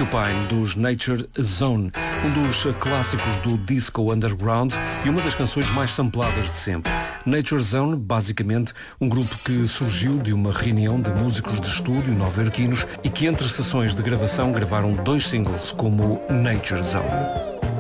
Porcupine, dos Nature Zone, um dos clássicos do disco underground e uma das canções mais sampladas de sempre. Nature Zone, basicamente, um grupo que surgiu de uma reunião de músicos de estúdio nova-iorquinos e que entre sessões de gravação gravaram 2 singles como Nature Zone.